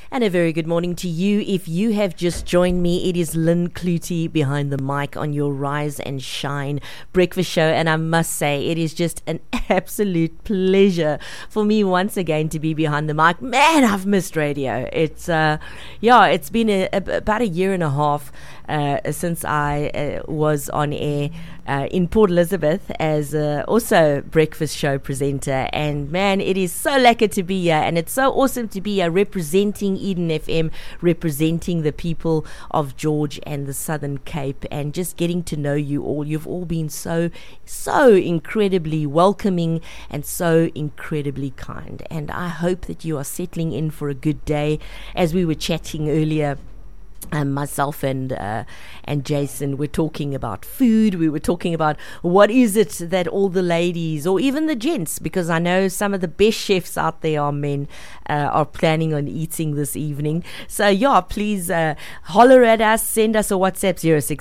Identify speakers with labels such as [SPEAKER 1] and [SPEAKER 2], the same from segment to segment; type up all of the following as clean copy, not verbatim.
[SPEAKER 1] And a very good morning to you. If you have just joined me, it is Lynn Clutie behind the mic on your Rise and Shine breakfast show. And I must say, it is just an absolute pleasure for me once again to be behind the mic. Man, I've missed radio. It's been about a year and a half since I was on air in Port Elizabeth as also breakfast show presenter. And man, it is so lekker to be here, and it's so awesome to be here representing Eden FM, representing the people of George and the Southern Cape, and just getting to know you all. You've all been so incredibly welcoming and so incredibly kind, and I hope that you are settling in for a good day. As we were chatting earlier, myself and Jason were talking about food. We were talking about what is it that all the ladies, or even the gents, because I know some of the best chefs out there are men, are planning on eating this evening. So yeah, please holler at us, send us a WhatsApp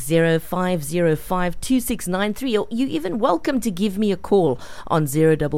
[SPEAKER 1] 060-505-2693, or you even welcome to give me a call on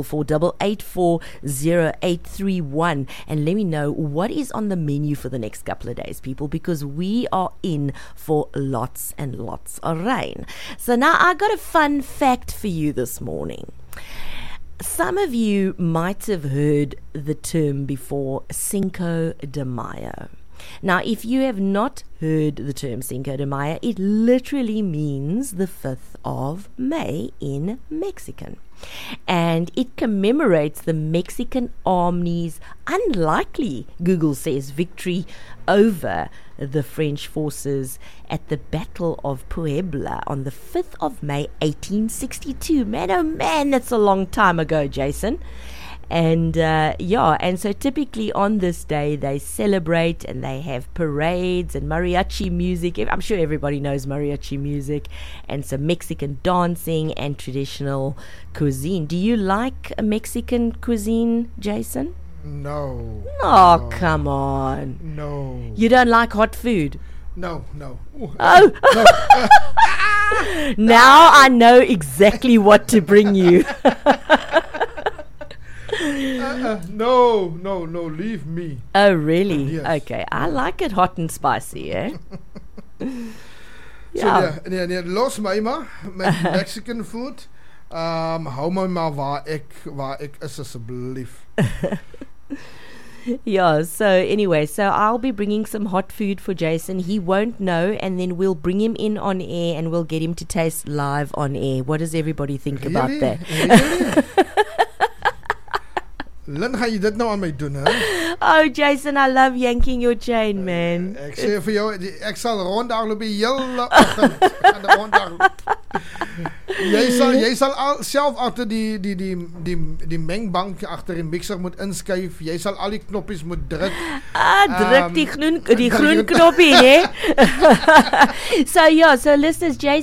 [SPEAKER 1] 044-884-0831 and let me know what is on the menu for the next couple of days, people, because we are in for lots and lots of rain. So now I got a fun fact for you this morning. Some of you might have heard the term before, Cinco de Mayo. Now, if you have not heard the term Cinco de Mayo, it literally means the 5th of May in Mexican. And it commemorates the Mexican Army's unlikely, Google says, victory over the French forces at the Battle of Puebla on the 5th of May 1862. Man, oh man, that's a long time ago, Jason. And and so typically on this day they celebrate and they have parades and mariachi music. I'm sure everybody knows mariachi music, and some Mexican dancing and traditional cuisine. Do you like a Mexican cuisine, Jason?
[SPEAKER 2] No.
[SPEAKER 1] Oh,
[SPEAKER 2] no.
[SPEAKER 1] Come on.
[SPEAKER 2] No.
[SPEAKER 1] You don't like hot food?
[SPEAKER 2] No.
[SPEAKER 1] Oh.
[SPEAKER 2] No.
[SPEAKER 1] Now I know exactly what to bring you.
[SPEAKER 2] No, leave me.
[SPEAKER 1] Oh, really?
[SPEAKER 2] Yes.
[SPEAKER 1] Okay, I like it hot and spicy, eh?
[SPEAKER 2] Ja. So nee, los my maar met Mexican food. Hou my maar waar ek is asseblief.
[SPEAKER 1] Yeah, so anyway, so I'll be bringing some hot food for Jason. He won't know, and then we'll bring him in on air and we'll get him to taste live on air. What does everybody think about that?
[SPEAKER 2] Really? Lynn, gaan jy dit nou aan my doen, hè?
[SPEAKER 1] Oh, Jason, I love yanking your chain, man.
[SPEAKER 2] Ek sê vir jou, ek sal rondhardloop die hele oggend. Aan die rondhardloop. Jy sal self agter die mengbank agter die mixer moet inskuif. Jy sal al die knoppies moet druk.
[SPEAKER 1] Druk die groen knoppie, né? So listeners, Jason